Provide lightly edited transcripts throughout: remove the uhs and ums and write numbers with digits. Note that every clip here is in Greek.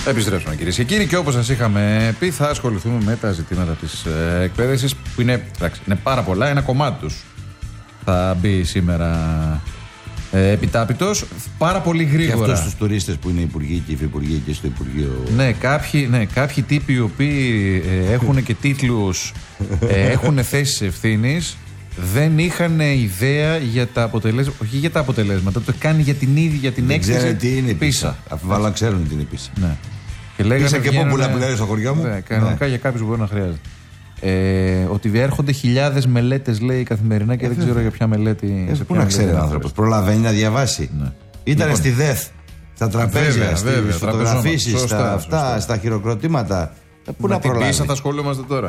Επιστρέψαμε κυρίες και κύριοι, και όπως σας είχαμε πει, θα ασχοληθούμε με τα ζητήματα της εκπαίδευσης, που είναι πάρα πολλά. Ένα κομμάτι τους θα μπει σήμερα επιτάπητος, πάρα πολύ γρήγορα. Και αυτούς τους τουρίστες που είναι υπουργοί και υφυπουργοί και στο Υπουργείο. Κάποιοι τύποι οι οποίοι έχουν και τίτλους, έχουν θέσεις ευθύνης, δεν είχαν ιδέα για τα αποτελέσματα, όχι για τα αποτελέσματα, το κάνει για την ίδια, για την έκθεση. Δεν ξέρουν τι είναι η πίσα. Αφιβάλλω να ξέρουν τι είναι η πίσα. Ναι. Και λέγανε και πόπουλα που λέει στο χωριό μου. Κανονικά για κάποιους που μπορεί να χρειάζεται. Ότι διέρχονται χιλιάδες μελέτες, λέει, καθημερινά, και δεν ξέρω για ποια μελέτη. Πού να ξέρει ο άνθρωπος, προλαβαίνει να διαβάσει. Ναι. Ήταν στη ΔΕΘ, στα τραπέζια, στις φωτογραφίσεις, στα χειροκροτήματα. Πού να προλάβει. Την πίσα θα ασχολούμαστε τώρα.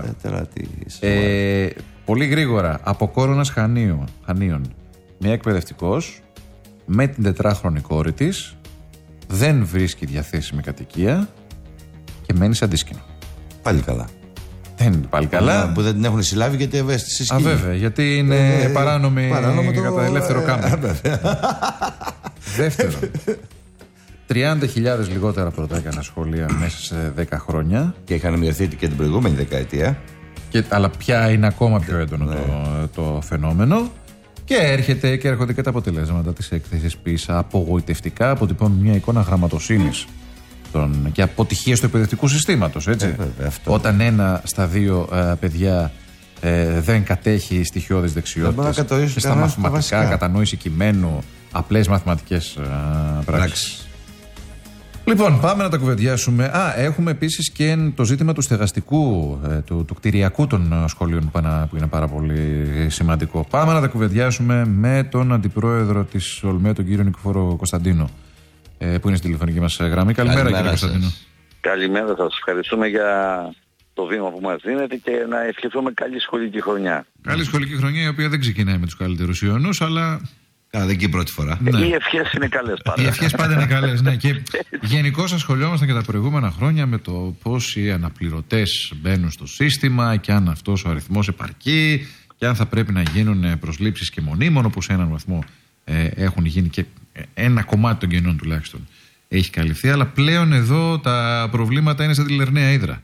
Πολύ γρήγορα, από Κόρονας Χανίων, μια εκπαιδευτικός με την 4χρονη κόρη της δεν βρίσκει διαθέσιμη κατοικία και μένει σε αντίσκηνο. Πάλι καλά. Δεν είναι πάλι καλά. Που δεν την έχουν συλλάβει γιατί ευαίσθηση σκηνή. Βέβαια, γιατί είναι παράνομη κατά ελεύθερο κάμπινγκ. Δεύτερον, 30.000 λιγότερα πρωτόκανα σχολεία μέσα σε 10 χρόνια. Και είχαν μειωθεί και την προηγούμενη δεκαετία. Αλλά πια είναι ακόμα πιο έντονο το φαινόμενο. Και έρχονται και τα αποτελέσματα της έκθεσης PISA απογοητευτικά. Αποτυπώνουν μια εικόνα γραμματοσύνης και αποτυχίας του εκπαιδευτικού συστήματος. Όταν 1 στα 2 παιδιά δεν κατέχει στοιχειώδεις δεξιότητες και στα μαθηματικά, κατανόηση κειμένου, απλές μαθηματικές πράξεις. Λοιπόν, πάμε να τα κουβεντιάσουμε. Έχουμε επίσης και το ζήτημα του στεγαστικού, του κτηριακού των σχολείων, που είναι πάρα πολύ σημαντικό. Πάμε να τα κουβεντιάσουμε με τον αντιπρόεδρο της ΟΛΜΕ, τον κύριο Νικηφόρο Κωνσταντίνο, που είναι στη τηλεφωνική μας γραμμή. Καλημέρα, κύριε Κωνσταντίνο. Καλημέρα, σας ευχαριστούμε για το βήμα που μας δίνετε και να ευχηθούμε καλή σχολική χρονιά. Καλή σχολική χρονιά, η οποία δεν ξεκινάει με τους καλύτερους ιονούς, αλλά. Δεν και η πρώτη φορά. Οι ευχές είναι καλές πάντα. Οι ευχές πάντα είναι καλές, ναι. Και γενικώς ασχολιόμασταν και τα προηγούμενα χρόνια με το πώς οι αναπληρωτές μπαίνουν στο σύστημα και αν αυτός ο αριθμός επαρκεί και αν θα πρέπει να γίνουν προσλήψεις και μονίμων, όπως σε έναν βαθμό έχουν γίνει και ένα κομμάτι των κενών τουλάχιστον έχει καλυφθεί. Αλλά πλέον εδώ τα προβλήματα είναι σαν τη Λερναία Ύδρα.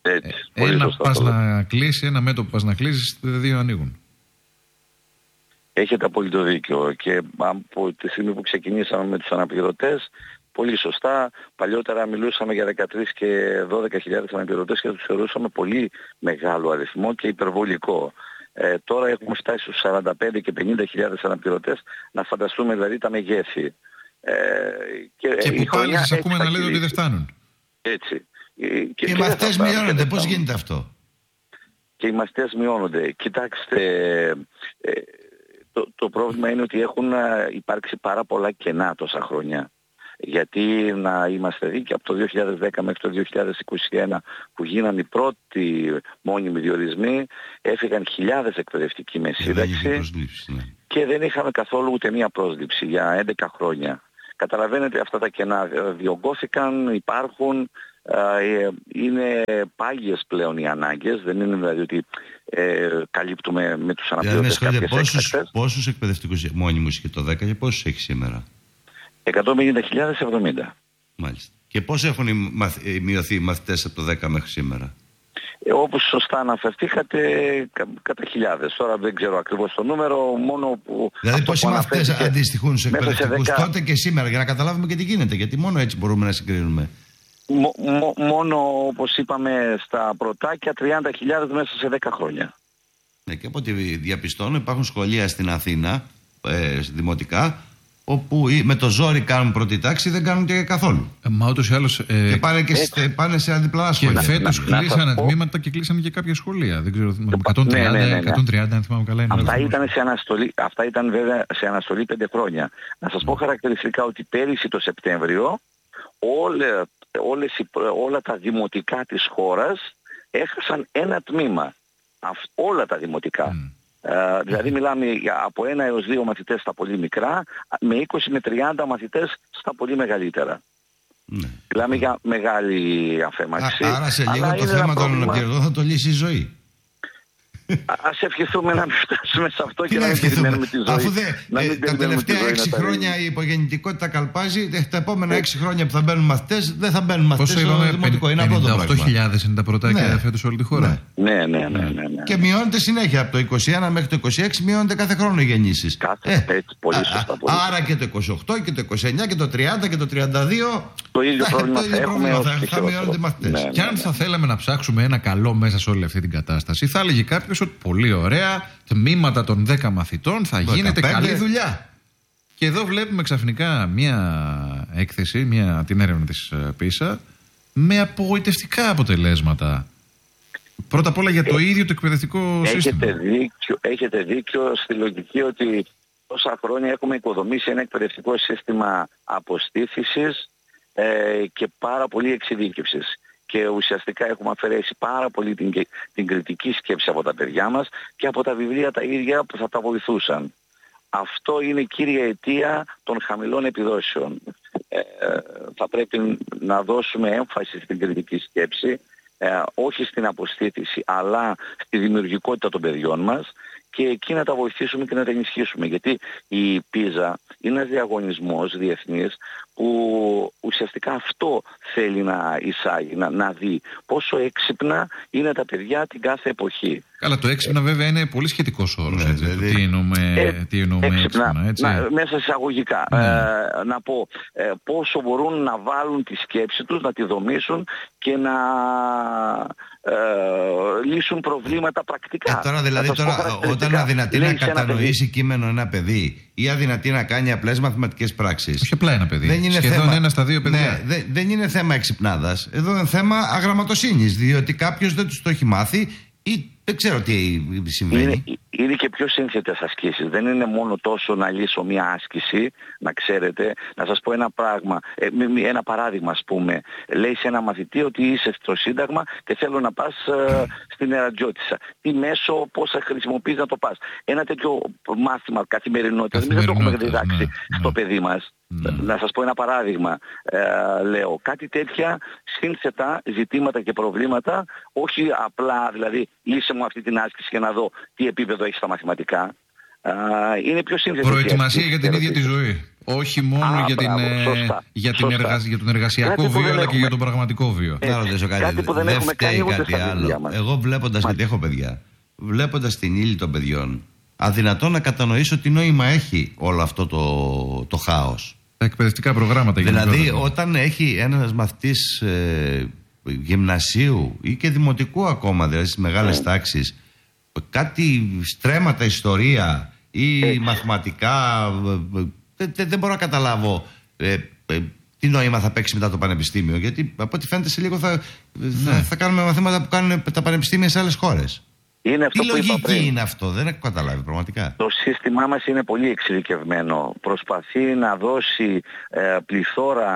Ένα μέτωπο πας να κλείσεις, 2 ανοίγουν. Έχετε απόλυτο δίκιο και από τη στιγμή που ξεκινήσαμε με τους αναπληρωτές, πολύ σωστά, παλιότερα μιλούσαμε για 13 και 12.000 αναπληρωτές και τους θεωρούσαμε πολύ μεγάλο αριθμό και υπερβολικό. Τώρα έχουμε φτάσει στους 45 και 50.000 αναπληρωτές, να φανταστούμε δηλαδή τα μεγέθη. Και που πάλι σας ακούμε να λέτε ότι δεν φτάνουν. Έτσι. Και οι μαθητές μειώνονται, πώς γίνεται αυτό? Και οι μαθητές μειώνονται. Κοιτάξτε, το πρόβλημα είναι ότι έχουν υπάρξει πάρα πολλά κενά τόσα χρόνια. Γιατί να είμαστε δίκαιοι, από το 2010 μέχρι το 2021 που γίνανε οι πρώτοι μόνιμοι διορισμοί, έφυγαν χιλιάδες εκπαιδευτικοί με σύνταξη και δεν είχαμε καθόλου ούτε μία πρόσληψη για 11 χρόνια. Καταλαβαίνετε, αυτά τα κενά διωγγώθηκαν, υπάρχουν, είναι πάγιες πλέον οι ανάγκες, δεν είναι δηλαδή ότι καλύπτουμε με τους αναπληρωτές κάποιες έκτακτες. Πόσους εκπαιδευτικούς μόνιμους είχε το 10 και πόσους έχει σήμερα? 150.070. Μάλιστα. Και πώς έχουν μειωθεί οι μαθητές από το 10 μέχρι σήμερα? Όπως σωστά αναφερθήκατε, κατά χιλιάδες. Τώρα δεν ξέρω ακριβώς το νούμερο, μόνο που... Δηλαδή πόσοι μαθητές αντιστοιχούν στους εκπαιδευτικούς τότε και σήμερα, για να καταλάβουμε και τι γίνεται, γιατί μόνο έτσι μπορούμε να συγκρίνουμε. Μόνο, όπως είπαμε, στα πρωτάκια 30.000 μέσα σε 10 χρόνια. Ναι, και από ό,τι διαπιστώνω υπάρχουν σχολεία στην Αθήνα, δημοτικά, όπου με το ζόρι κάνουν πρώτη τάξη, δεν κάνουν και καθόλου. Μα ούτως ή άλλως. Και πάνε σε αντιπλανά σχολεία. Και φέτος κλείσανε τμήματα και κλείσανε και κάποια σχολεία. Δεν ξέρω, 130 αν θυμάμαι καλά. Αυτά ήταν βέβαια σε αναστολή 5 χρόνια. Να σας πω χαρακτηριστικά ότι πέρυσι το Σεπτέμβριο όλα τα δημοτικά της χώρας έχασαν ένα τμήμα. Όλα τα δημοτικά. Δηλαδή μιλάμε από 1 έως 2 μαθητές στα πολύ μικρά, με 20 με 30 μαθητές στα πολύ μεγαλύτερα. Μιλάμε για μεγάλη αφέμαξη. Άρα σε λίγο το θέμα των αναπληρωτών θα το λύσει η ζωή. Ας ευχηθούμε να μην φτάσουμε σε αυτό και να μην περιμένουμε τη ζωή. Αφού τα τελευταία 6 χρόνια η υπογεννητικότητα καλπάζει, τα επόμενα 6 χρόνια που θα μπαίνουν μαθητές, δεν θα μπαίνουν μαθητές στο δημοτικό. Είναι απλό το πράγμα. 58.000 είναι τα πρωτάκια φέτος όλη τη χώρα. Ναι. Και μειώνεται συνέχεια. Από το 21 μέχρι το 26 μειώνεται κάθε χρόνο οι γεννήσεις. Πολύ σωστά. Άρα και το 28 και το 29 και το 30 και το 32. Το ίδιο πρόβλημα θα μειώνονται οι μαθητές. Και αν θα θέλαμε να ψάξουμε ένα καλό μέσα σε όλη αυτή την κατάσταση, θα έλεγε κάποιος ότι πολύ ωραία, τμήματα των 10 μαθητών θα γίνεται καλή δουλειά. Και εδώ βλέπουμε ξαφνικά μια έκθεση, την έρευνα της PISA, με απογοητευτικά αποτελέσματα. Πρώτα απ' όλα για το ίδιο το εκπαιδευτικό σύστημα. Έχετε δίκιο στη λογική ότι τόσα χρόνια έχουμε οικοδομήσει ένα εκπαιδευτικό σύστημα αποστήθησης και πάρα πολύ εξειδίκευσης. Και ουσιαστικά έχουμε αφαιρέσει πάρα πολύ την κριτική σκέψη από τα παιδιά μας και από τα βιβλία τα ίδια που θα τα βοηθούσαν. Αυτό είναι κύρια αιτία των χαμηλών επιδόσεων. Θα πρέπει να δώσουμε έμφαση στην κριτική σκέψη, όχι στην αποστήθηση, αλλά στη δημιουργικότητα των παιδιών μας, και εκεί να τα βοηθήσουμε και να τα ενισχύσουμε. Γιατί η PISA είναι ένας διαγωνισμός διεθνής που ουσιαστικά αυτό θέλει να εισάγει, να δει πόσο έξυπνα είναι τα παιδιά την κάθε εποχή. Καλά, το έξυπνα βέβαια είναι πολύ σχετικός όρος. Τι εννοούμε έξυπνα, έτσι. Μέσα εισαγωγικά. Να πω πόσο μπορούν να βάλουν τη σκέψη τους, να τη δομήσουν και να λύσουν προβλήματα πρακτικά. Τώρα δηλαδή όταν αδυνατεί να κατανοήσει κείμενο ένα παιδί ή αδυνατεί να κάνει απλές μαθηματικές πράξεις. Όχι απλά ένα παιδί. Σχεδόν ένα στα δύο παιδιά. Δεν είναι θέμα εξυπνάδας. Εδώ είναι θέμα αγραμματοσύνης. Διότι κάποιος δεν τους το έχει μάθει ή δεν ξέρω τι συμβαίνει. Είναι και πιο σύνθετες ασκήσεις. Δεν είναι μόνο τόσο να λύσω μια άσκηση, να ξέρετε. Να σας πω ένα παράδειγμα, ας πούμε. Λέει σε ένα μαθητή ότι είσαι στο Σύνταγμα και θέλω να πας στην Ερατζιώτισσα. Τι μέσο, πώς θα χρησιμοποιείς να το πας. Ένα τέτοιο μάθημα καθημερινότητας. Εμείς δεν το έχουμε διδάξει στο παιδί μας. Να σας πω ένα παράδειγμα, λέω, κάτι τέτοια σύνθετα ζητήματα και προβλήματα, όχι απλά δηλαδή λύσε μου αυτή την άσκηση και να δω τι επίπεδο έχει στα μαθηματικά. Είναι πιο σύνθετα. Προετοιμασία για την ίδια τη ζωή. Όχι μόνο για τον εργασιακό βίο, αλλά και για τον πραγματικό βίο. Να ρωτήσω κάτι που δεν έχουμε κάνει ούτε στα βιβλία μας. Εγώ βλέποντας, γιατί έχω παιδιά, βλέποντας την ύλη των παιδιών, αδυνατό να κατανοήσω τι νόημα έχει όλο αυτό το χάος. Τα εκπαιδευτικά προγράμματα. Δηλαδή όταν έχει ένας μαθητής γυμνασίου ή και δημοτικού ακόμα, δηλαδή στις μεγάλες τάξεις, κάτι στρέμματα ιστορία ή μαθηματικά, δεν μπορώ να καταλάβω τι νόημα θα παίξει μετά το πανεπιστήμιο, γιατί από ό,τι φαίνεται σε λίγο θα κάνουμε μαθήματα που κάνουν τα πανεπιστήμια σε άλλες χώρες. Τι λογική είναι αυτό, δεν έχω καταλάβει πραγματικά. Το σύστημά μας είναι πολύ εξειδικευμένο. Προσπαθεί να δώσει πληθώρα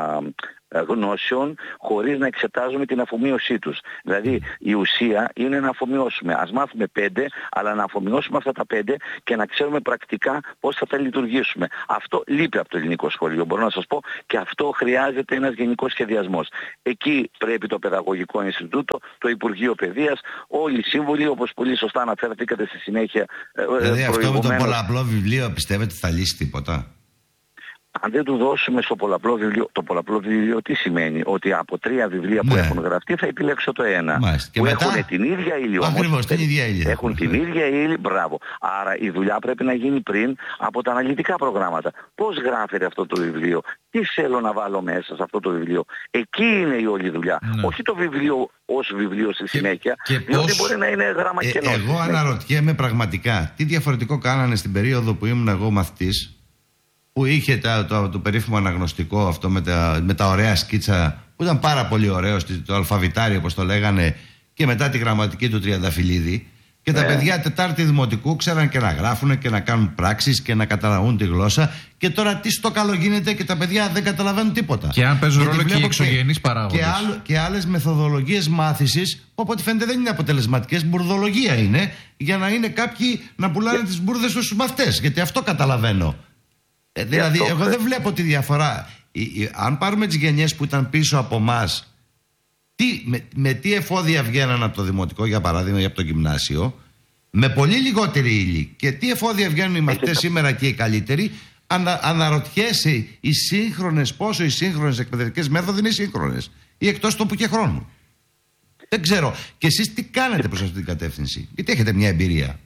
γνώσεων χωρίς να εξετάζουμε την αφομοίωσή τους. Δηλαδή η ουσία είναι να αφομοιώσουμε. Ας μάθουμε 5, αλλά να αφομοιώσουμε αυτά τα 5 και να ξέρουμε πρακτικά πώς θα τα λειτουργήσουμε. Αυτό λείπει από το ελληνικό σχολείο, μπορώ να σας πω, και αυτό χρειάζεται ένας γενικός σχεδιασμός. Εκεί πρέπει το Παιδαγωγικό Ινστιτούτο, το Υπουργείο Παιδείας, όλοι οι σύμβουλοι, όπως πολύ σωστά αναφέρθηκατε στη συνέχεια. Δηλαδή αυτό με το πολλαπλό βιβλίο πιστεύετε θα λύσει τίποτα? Αν δεν του δώσουμε στο πολλαπλό βιβλίο, το πολλαπλό βιβλίο τι σημαίνει? Ότι από 3 βιβλία που έχουν γραφτεί θα επιλέξω το ένα. Που μετά έχουν την ίδια ύλη όμως. Ακριβώς, την ίδια ύλη. Έχουν την ίδια ύλη, μπράβο. Άρα η δουλειά πρέπει να γίνει πριν από τα αναλυτικά προγράμματα. Πώς γράφεται αυτό το βιβλίο? Τι θέλω να βάλω μέσα σε αυτό το βιβλίο? Εκεί είναι η όλη δουλειά. Όχι το βιβλίο ως βιβλίο στη συνέχεια, διότι μπορεί να είναι γράμμα κενό. Εγώ αναρωτιέμαι πραγματικά τι διαφορετικό κάνανε στην περίοδο που ήμουν εγώ μαθητής, που είχε το περίφημο αναγνωστικό αυτό με τα ωραία σκίτσα, που ήταν πάρα πολύ ωραίο, το αλφαβητάριο όπως το λέγανε, και μετά τη γραμματική του Τριανταφυλλίδη, και τα παιδιά Τετάρτη Δημοτικού ξέραν και να γράφουν και να κάνουν πράξεις και να καταλαβαίνουν τη γλώσσα, και τώρα τι στο καλό γίνεται και τα παιδιά δεν καταλαβαίνουν τίποτα. Και αν παίζουν ρόλο και οι εξωγενείς παράγοντες. Και άλλες μεθοδολογίες μάθησης που από ό,τι φαίνεται δεν είναι αποτελεσματικές, μπουρδολογία είναι, για να είναι κάποιοι να πουλάνε τις μπουρδες στους μαθητές, γιατί αυτό καταλαβαίνω. Δηλαδή, εγώ δεν βλέπω τη διαφορά. Αν πάρουμε τις γενιές που ήταν πίσω από εμάς, με τι εφόδια βγαίναν από το δημοτικό, για παράδειγμα, ή από το γυμνάσιο, με πολύ λιγότερη ύλη. Και τι εφόδια βγαίνουν οι μαθητές σήμερα και οι καλύτεροι, αναρωτιέσαι πόσο οι σύγχρονες εκπαιδευτικές μέθοδοι είναι σύγχρονες ή εκτός τόπου και χρόνου. Δεν ξέρω. Και εσείς τι κάνετε προς αυτή την κατεύθυνση? Γιατί έχετε μια εμπειρία.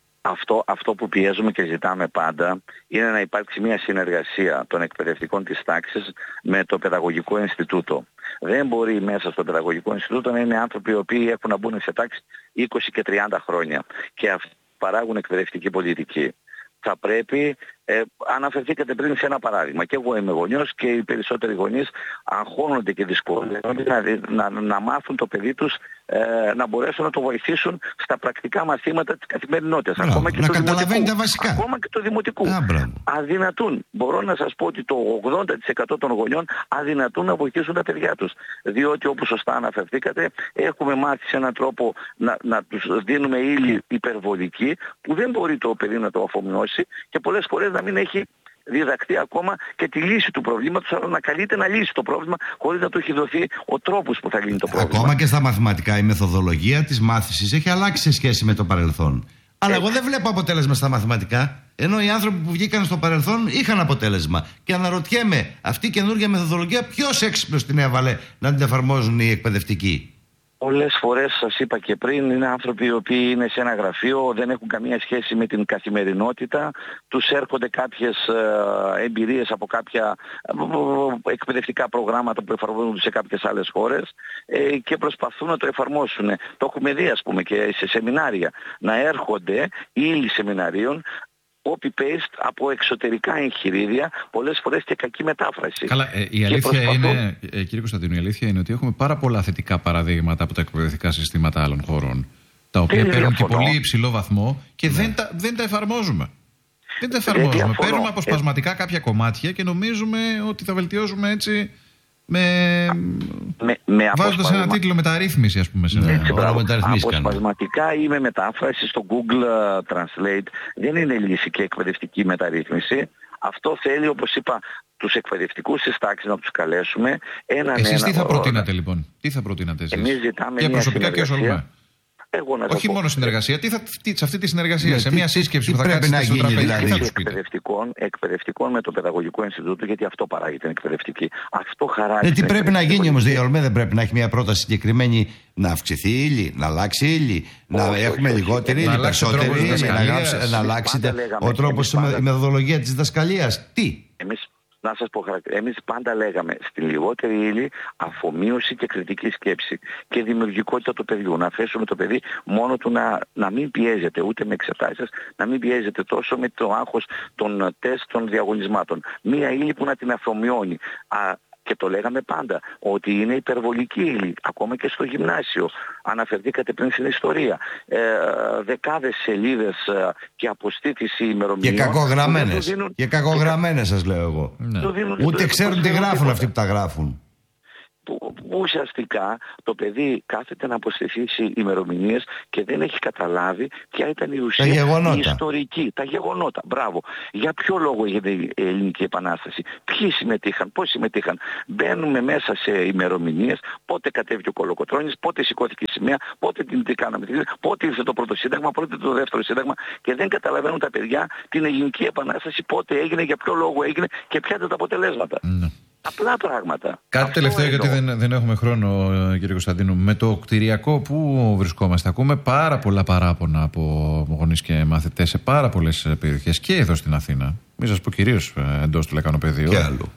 Αυτό που πιέζουμε και ζητάμε πάντα είναι να υπάρξει μια συνεργασία των εκπαιδευτικών της τάξης με το Παιδαγωγικό Ινστιτούτο. Δεν μπορεί μέσα στο Παιδαγωγικό Ινστιτούτο να είναι άνθρωποι οι οποίοι έχουν να μπουν σε τάξη 20 και 30 χρόνια και αυτοί παράγουν εκπαιδευτική πολιτική. Θα πρέπει, αναφερθήκατε πριν σε ένα παράδειγμα, και εγώ είμαι γονιός και οι περισσότεροι γονείς αγχώνονται και δυσκολεύονται να μάθουν το παιδί τους, να μπορέσουν να το βοηθήσουν στα πρακτικά μαθήματα της καθημερινότητας. Ακόμα και να το καταλαβαίνει τα βασικά. Ακόμα και το δημοτικού. Αδυνατούν. Μπορώ να σας πω ότι το 80% των γονιών αδυνατούν να βοηθήσουν τα παιδιά τους. Διότι, όπως σωστά αναφερθήκατε, έχουμε μάθει σε έναν τρόπο να τους δίνουμε ύλη υπερβολική που δεν μπορεί το παιδί να το αφομοιώσει και πολλές φορές να μην έχει διδαχθεί ακόμα και τη λύση του προβλήματος, αλλά να καλείται να λύσει το πρόβλημα χωρίς να του έχει δοθεί ο τρόπος που θα λύνει το πρόβλημα. Ακόμα και στα μαθηματικά η μεθοδολογία της μάθησης έχει αλλάξει σε σχέση με το παρελθόν. Αλλά εγώ δεν βλέπω αποτέλεσμα στα μαθηματικά, ενώ οι άνθρωποι που βγήκαν στο παρελθόν είχαν αποτέλεσμα. Και αναρωτιέμαι, αυτή η καινούργια μεθοδολογία ποιος έξυπνος την έβαλε να την εφαρμόζουν οι εκπαιδευτικοί? Πολλές φορές, σας είπα και πριν, είναι άνθρωποι οι οποίοι είναι σε ένα γραφείο, δεν έχουν καμία σχέση με την καθημερινότητα, τους έρχονται κάποιες εμπειρίες από κάποια εκπαιδευτικά προγράμματα που εφαρμόζονται σε κάποιες άλλες χώρες και προσπαθούν να το εφαρμόσουν. Το έχουμε δει, ας πούμε, και σε σεμινάρια, να έρχονται ύλη σεμιναρίων copy-paste από εξωτερικά εγχειρίδια, πολλές φορές και κακή μετάφραση. Καλά, η αλήθεια είναι, κύριε Κωνσταντίνου, η αλήθεια είναι ότι έχουμε πάρα πολλά θετικά παραδείγματα από τα εκπαιδευτικά συστήματα άλλων χωρών, τα οποία παίρνουν και πολύ υψηλό βαθμό και δεν τα εφαρμόζουμε. Δεν τα εφαρμόζουμε. Παίρνουμε αποσπασματικά κάποια κομμάτια και νομίζουμε ότι θα βελτιώσουμε έτσι βάζοντας ένα τίτλο μεταρρύθμιση, ας πούμε. Αποσπασματικά ή με μετάφραση στο Google Translate δεν είναι λύση και εκπαιδευτική μεταρρύθμιση. Αυτό θέλει, όπως είπα, τους εκπαιδευτικούς της τάξης να τους καλέσουμε. Εσείς τι θα προτείνατε λοιπόν? Τι θα προτείνατε εσείς? Εμείς ζητάμε και μια προσωπικά και ως Ολμέ. Όχι μόνο συνεργασία, σε αυτή τη συνεργασία, σε μια σύσκεψη που θα κάτσετε στο τραπέζι, τι θα τους πείτε? Εκπαιδευτικών με το Παιδαγωγικό Ινστιτούτο, γιατί αυτό παράγει την εκπαιδευτική. Αυτό χαράζει. Τι πρέπει να γίνει όμως? Η Ολμέ δεν πρέπει να έχει μια πρόταση συγκεκριμένη, να αυξηθεί η ύλη, να αλλάξει η ύλη, να έχουμε λιγότερη ύλη, περισσότερη, να αλλάξει ο τρόπος, η μεθοδολογία της διδασκαλίας? Τι? Να σας πω, εμείς πάντα λέγαμε στη λιγότερη ύλη αφομοίωση και κριτική σκέψη και δημιουργικότητα του παιδιού. Να θέσουμε το παιδί μόνο του να μην πιέζεται ούτε με εξετάσεις, να μην πιέζεται τόσο με το άγχος των τεστ των διαγωνισμάτων. Μία ύλη που να την αφομοιώνει. Και το λέγαμε πάντα ότι είναι υπερβολική ύλη, ακόμα και στο γυμνάσιο. Αναφερθήκατε πριν στην ιστορία. Δεκάδες σελίδες και αποστήθηση ημερομηνιών. Και κακογραμμένες σας λέω εγώ. Ούτε ξέρουν τι γράφουν αυτοί που τα γράφουν. Που ουσιαστικά το παιδί κάθεται να αποστηθήσει ημερομηνίες και δεν έχει καταλάβει ποια ήταν η ουσία, η ιστορική, τα γεγονότα. Μπράβο. Για ποιο λόγο έγινε η Ελληνική Επανάσταση, ποιοι συμμετείχαν, πώς συμμετείχαν. Μπαίνουμε μέσα σε ημερομηνίες, πότε κατέβηκε ο Κολοκοτρώνης, πότε σηκώθηκε η σημαία, πότε τι κάναμε, πότε ήρθε το πρώτο σύνταγμα, πότε το δεύτερο σύνταγμα και δεν καταλαβαίνουν τα παιδιά την Ελληνική Επανάσταση, πότε έγινε, για ποιο λόγο έγινε και ποια ήταν τα αποτελέσματα. Απλά πράγματα. Κάτι τελευταίο, γιατί δεν έχουμε χρόνο, κύριε Κωνσταντίνου. Με το κτηριακό που βρισκόμαστε, ακούμε πάρα πολλά παράπονα από γονείς και μαθητές σε πάρα πολλές περιοχές και εδώ στην Αθήνα. Μην σας πω κυρίως εντός του Λεκανοπεδίου. Και άλλο.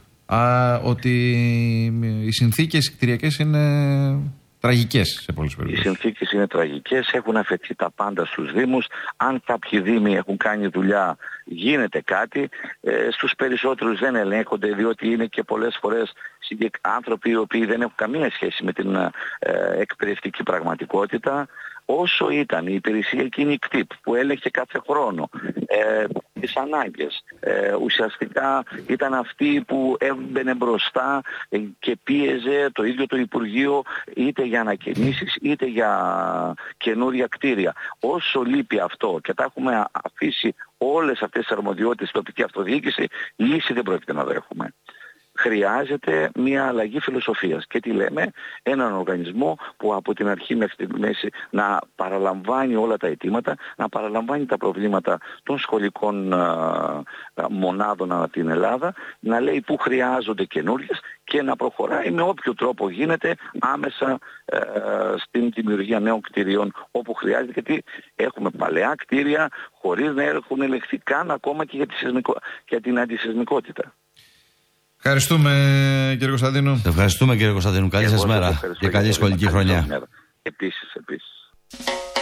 Ότι οι συνθήκες κτηριακές είναι τραγικές σε πολλές περιοχές. Οι συνθήκες είναι τραγικές, έχουν αφαιθεί τα πάντα στους Δήμους. Αν κάποιοι Δήμοι έχουν κάνει δουλειά, γίνεται κάτι. Στους περισσότερους δεν ελέγχονται, διότι είναι και πολλές φορές άνθρωποι οι οποίοι δεν έχουν καμία σχέση με την εκπαιδευτική πραγματικότητα. Όσο ήταν η υπηρεσία εκείνη κτύπ που έλεγχε κάθε χρόνο τις ανάγκες, ουσιαστικά ήταν αυτή που έμπαινε μπροστά και πίεζε το ίδιο το Υπουργείο είτε για ανακαινήσεις είτε για καινούρια κτίρια. Όσο λείπει αυτό και τα έχουμε αφήσει όλες αυτές τις αρμοδιότητες στην τοπική αυτοδιοίκηση, λύση δεν πρόκειται να δέχουμε. χρειάζεται μια αλλαγή φιλοσοφίας. Και τι λέμε? Έναν οργανισμό που από την αρχή μέχρι τη μέση να παραλαμβάνει όλα τα αιτήματα, να παραλαμβάνει τα προβλήματα των σχολικών μονάδων ανά την Ελλάδα, να λέει που χρειάζονται καινούριες και να προχωράει με όποιο τρόπο γίνεται άμεσα στην δημιουργία νέων κτηρίων όπου χρειάζεται, γιατί έχουμε παλαιά κτίρια χωρίς να έχουν ελεγχθεί καν ακόμα και για την αντισυσμικότητα. Ευχαριστούμε, κύριε Κωνσταντίνου. Ευχαριστούμε, κύριε Κωνσταντίνου. Καλή σας μέρα και καλή σχολική χρονιά. Επίσης.